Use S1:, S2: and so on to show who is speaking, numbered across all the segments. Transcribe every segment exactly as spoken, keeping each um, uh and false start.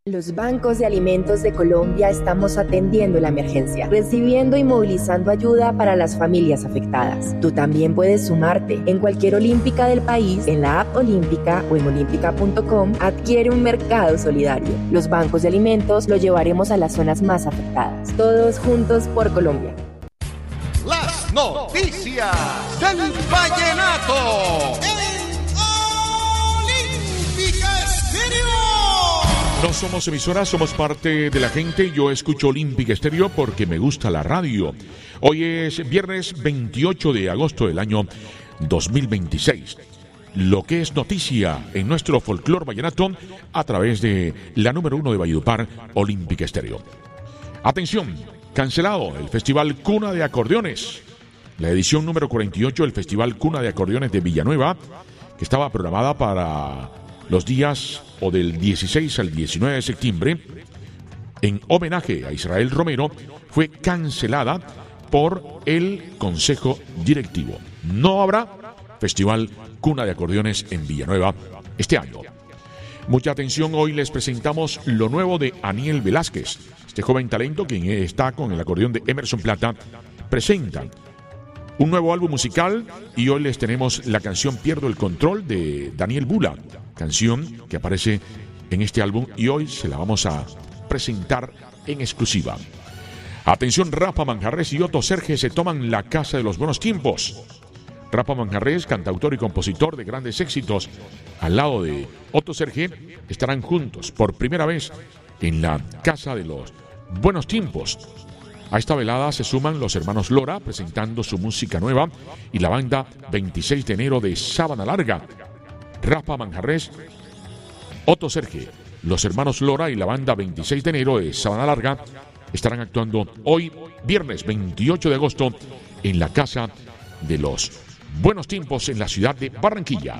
S1: Los bancos de alimentos de Colombia estamos atendiendo la emergencia, recibiendo y movilizando ayuda para las familias afectadas. Tú también puedes sumarte. En cualquier olímpica del país, en la app Olímpica o en olímpica punto com, adquiere un mercado solidario. Los bancos de alimentos lo llevaremos a las zonas más afectadas. Todos juntos por Colombia.
S2: Las noticias del vallenato.
S3: No somos emisoras, somos parte de la gente. Yo escucho Olímpica Estéreo porque me gusta la radio. Hoy es viernes veintiocho de agosto del año dos mil veintiséis. Lo que es noticia en nuestro folclor vallenato a través de la número uno de Valledupar, Olímpica Estéreo. Atención, cancelado el Festival Cuna de Acordeones. La edición número cuarenta y ocho del Festival Cuna de Acordeones de Villanueva, que estaba programada para los días o del dieciséis al diecinueve de septiembre, en homenaje a Israel Romero, fue cancelada por el Consejo Directivo. No habrá Festival Cuna de Acordeones en Villanueva este año. Mucha atención, hoy les presentamos lo nuevo de Aniel Velázquez. Este joven talento, quien está con el acordeón de Emerson Plata, presenta un nuevo álbum musical y hoy les tenemos la canción Pierdo el Control de Daniel Bula, canción que aparece en este álbum y hoy se la vamos a presentar en exclusiva. Atención, Rafa Manjarrés y Otto Serge se toman la casa de los buenos tiempos. Rafa Manjarrés, cantautor y compositor de grandes éxitos, al lado de Otto Serge, estarán juntos por primera vez en la casa de los buenos tiempos. A esta velada se suman los hermanos Lora presentando su música nueva y la banda veintiséis de enero de Sábana Larga. Rafa Manjarrés, Otto Serge, los hermanos Lora y la banda veintiséis de enero de Sábana Larga estarán actuando hoy, viernes veintiocho de agosto, en la Casa de los Buenos Tiempos en la ciudad de Barranquilla.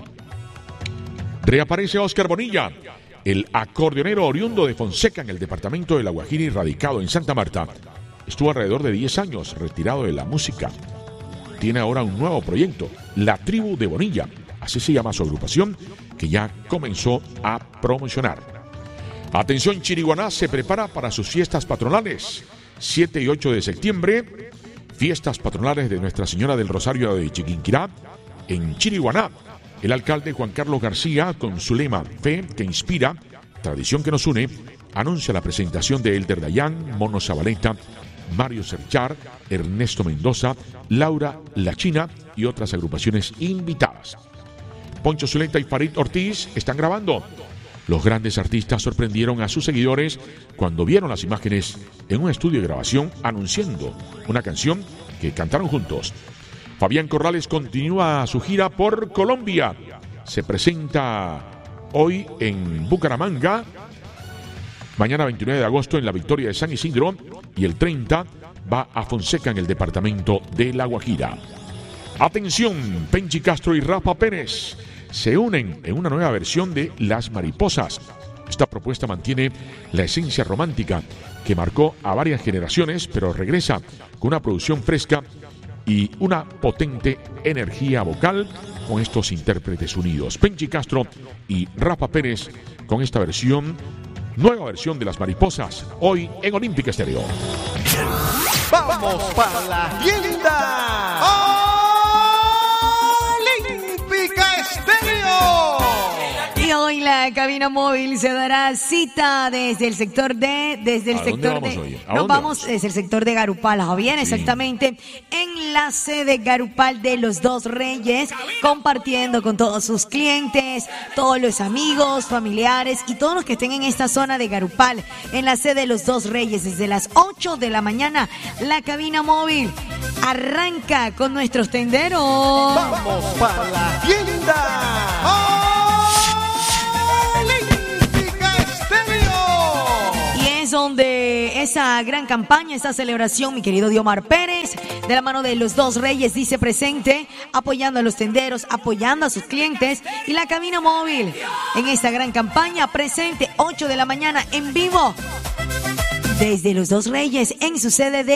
S3: Reaparece Oscar Bonilla, el acordeonero oriundo de Fonseca en el departamento de La Guajira y radicado en Santa Marta. Estuvo alrededor de diez años retirado de la música. Tiene ahora un nuevo proyecto, La Tribu de Bonilla. Así se llama su agrupación, que ya comenzó a promocionar. Atención, Chiriguaná se prepara para sus fiestas patronales. siete y ocho de septiembre, fiestas patronales de Nuestra Señora del Rosario de Chiquinquirá, en Chiriguaná. El alcalde Juan Carlos García, con su lema Fe que inspira, tradición que nos une, anuncia la presentación de Elder Dayan, Mono Zabaleta, Mario Serchar, Ernesto Mendoza, Laura La China y otras agrupaciones invitadas. Poncho Zuleta y Farid Ortiz están grabando. Los grandes artistas sorprendieron a sus seguidores cuando vieron las imágenes en un estudio de grabación anunciando una canción que cantaron juntos. Fabián Corrales continúa su gira por Colombia. Se presenta hoy en Bucaramanga, mañana veintinueve de agosto en la Victoria de San Isidro y el treinta va a Fonseca en el departamento de La Guajira. Atención, Penchi Castro y Rafa Pérez se unen en una nueva versión de Las Mariposas. Esta propuesta mantiene la esencia romántica que marcó a varias generaciones, pero regresa con una producción fresca y una potente energía vocal con estos intérpretes unidos. Penchi Castro y Rafa Pérez con esta versión, nueva versión de Las Mariposas, hoy en Olímpica Estéreo.
S2: ¡Vamos para la tienda!
S4: Y hoy la cabina móvil se dará cita desde el sector de, desde el
S3: ¿A
S4: sector
S3: dónde vamos
S4: de,
S3: hoy? ¿A
S4: nos
S3: dónde
S4: vamos
S3: vamos?
S4: desde el sector de Garupal, Javier,
S3: Sí.
S4: exactamente, en la sede Garupal de los Dos Reyes, compartiendo con todos sus clientes, todos los amigos, familiares y todos los que estén en esta zona de Garupal, en la sede de los Dos Reyes, desde las ocho de la mañana, la cabina móvil arranca con nuestros tenderos.
S2: ¡Vamos para la tienda!
S4: Donde esa gran campaña, esa celebración, mi querido Diomar Pérez, de la mano de los Dos Reyes, dice presente, apoyando a los tenderos, apoyando a sus clientes, y la cabina móvil en esta gran campaña presente, ocho de la mañana en vivo, desde los Dos Reyes en su sede de